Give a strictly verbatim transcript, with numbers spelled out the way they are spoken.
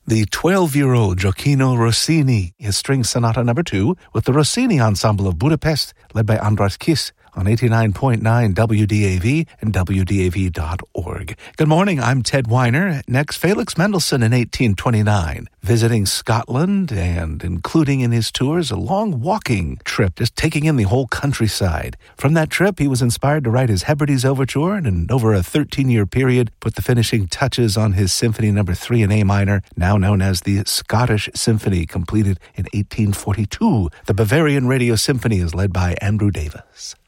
The twelve-year-old Gioacchino Rossini, his String Sonata Number two, with the Rossini Ensemble of Budapest, led by András Kiss, on eighty-nine point nine W D A V and W D A V dot org. Good morning, I'm Ted Weiner. Next, Felix Mendelssohn in eighteen twenty-nine, visiting Scotland and including in his tours a long walking trip, just taking in the whole countryside. From that trip, he was inspired to write his Hebrides Overture and over a thirteen-year period put the finishing touches on his Symphony Number three in A minor, now known as the Scottish Symphony, completed in eighteen forty-two. The Bavarian Radio Symphony is led by Andrew Davis.